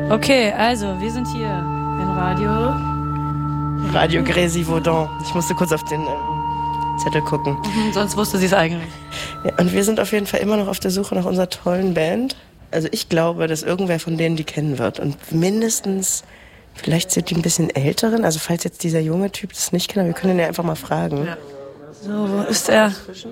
Okay, also, wir sind hier im Radio Grésivaudan. Ich musste kurz auf den Zettel gucken. Sonst wusste sie es eigentlich. Ja, und wir sind auf jeden Fall immer noch auf der Suche nach unserer tollen Band. Also ich glaube, dass irgendwer von denen die kennen wird. Und mindestens, vielleicht sind die ein bisschen älteren. Also falls jetzt dieser junge Typ das nicht kennt, wir können ihn ja einfach mal fragen. Ja. So, wo ist er?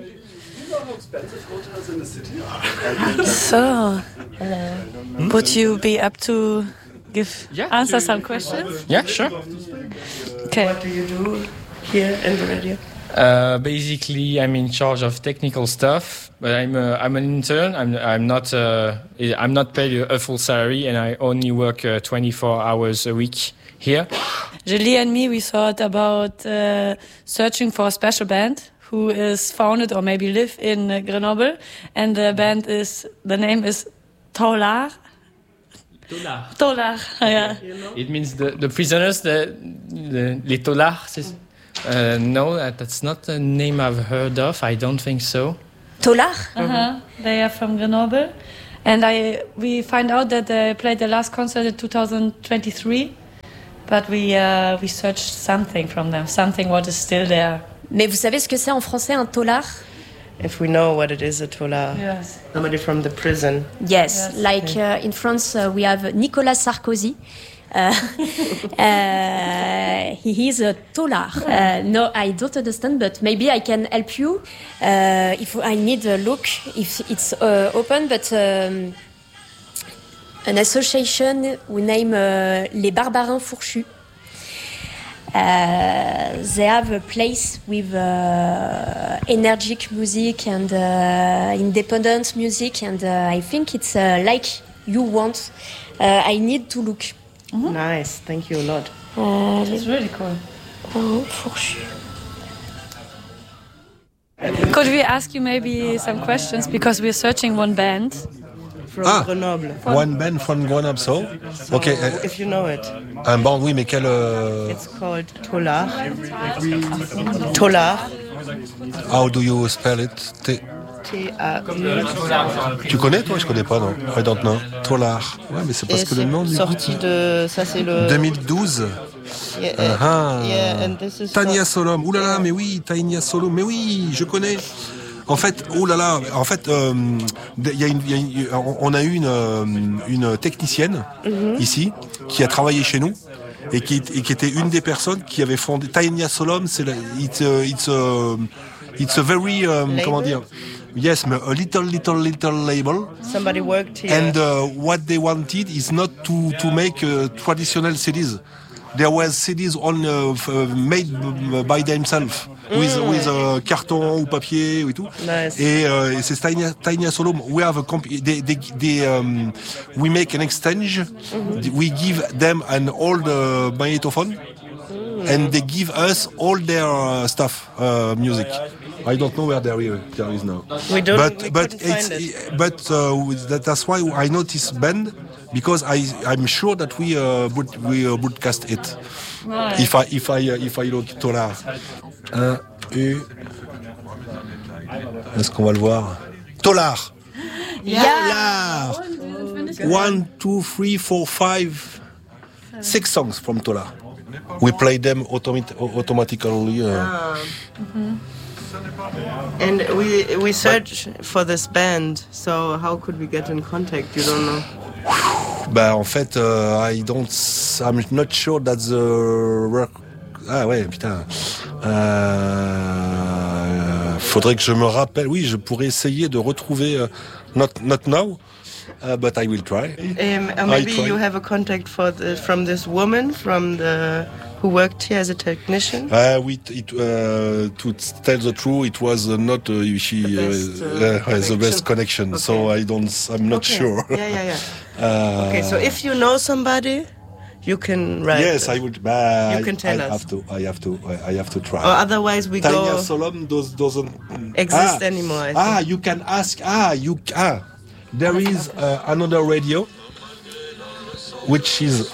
So. Would you be up to answer some questions? Yeah, sure. Okay. What do you do here in the radio? Basically, I'm in charge of technical stuff, but I'm an intern. I'm not paid a full salary, and I only work 24 hours a week here. Julie and me, we thought about searching for a special band who is founded or maybe live in Grenoble, and the name is Tolar. Tolar, yeah. It means the prisoners, les Tollards. No, that's not a name I've heard of. I don't think so. Tolar? They are from Grenoble, and we find out that they played their last concert in 2023, but we searched something from them, something what is still there. Mais vous savez ce que c'est en français un tolard? If we know what it is, a tolar. Yes. Somebody from the prison. Yes, like in France we have Nicolas Sarkozy. He is a tolard. No, I don't understand, but maybe I can help you. If I need a look, if it's open, but an association we name Les Barbarins Fourchus. They have a place with energetic music and independent music, and I think it's like you want. I need to look. Mm-hmm. Nice, thank you a lot. It's really cool. Fourchu. Could we ask you maybe some questions, because we're searching one band? From Grenoble. One band from Grenoble, so? Okay. If you know it. Bon, oui, mais quel... It's called Tolar. Tolar. How do you spell it? T-A-U. Tu connais, toi? Je connais pas, non. I don't know. Tolar. Ouais, mais c'est parce que le nom du sorti de... Ça, c'est le... 2012. Yeah, and this is Tania Solom. Ouh là là, mais oui, Tania Solom. Mais oui, je connais. En fait, oh là là, en fait, on a eu une technicienne ici qui a travaillé chez nous et qui était une des personnes qui avait fondé Tanya Solom. C'est it's a very comment dire? Yes, a little label. Somebody worked here. And what they wanted is not to make traditional CDs. There was CDs made by themselves with carton ou papier et tout. Nice. Et c'est Tiny Solo. We have we make an exchange. We give them an old magnetophone, and they give us all their stuff, music. I don't know where there is now. We don't. But that's why I noticed band. Because I'm sure that we broadcast it. Right. If I look Tolar. Est-ce qu'on va le voir? Tolar. Yeah. Tolar. 1, 2, 3, 4, 5, 6 songs from Tolar. We play them automatically. And we search for this band. So how could we get in contact? You don't know. Bah en fait, I'm not sure that the work. Ah ouais, putain. Faudrait que je me rappelle. Oui, je pourrais essayer de retrouver. Not now, but I will try. Maybe you have a contact from this woman who worked here as a technician. To tell the truth, it was not the best connection. So I'm not sure. Yeah. Okay, so if you know somebody, you can write. Yes, I would. You can tell us. I have to try. Or otherwise, we Tanya go. Solom doesn't exist anymore. I think. You can ask. There is another radio, which is.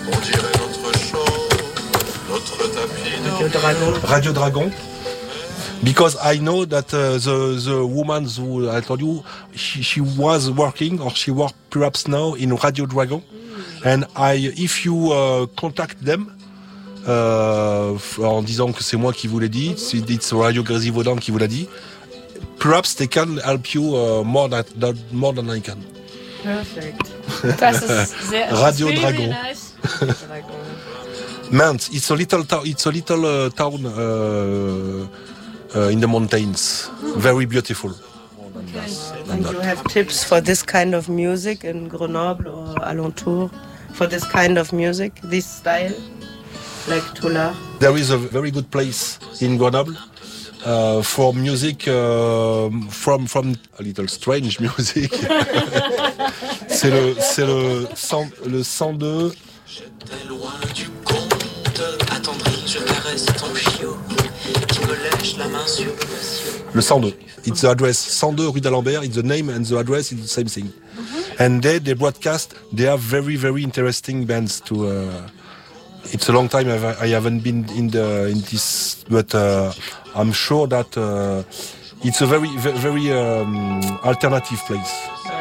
Radio Dragon. Because I know that the woman who I told you, she was working, or she works perhaps now in Radio Dragon. And if you contact them, en disant que c'est moi qui vous l'ai dit, it's Radio Grésivaudan qui vous l'a dit, perhaps they can help you more than I can. Perfect. Das ist sehr, Radio very Dragon. Nice. Mans, it's a little town in the mountains, very beautiful. And you have tips for this kind of music in Grenoble or alentour? For this kind of music, this style, like Toula? There is a very good place in Grenoble for music from a little strange music. c'est le 102. J'étais loin du compte, attendri, je caresse ton chiot qui me lèche la main sur le 102. It's the address 102 rue d'Alembert. It's the name and the address is the same thing. And they broadcast. They have very, very interesting bands to. It's a long time I haven't been in this, but I'm sure that it's a very, very alternative place.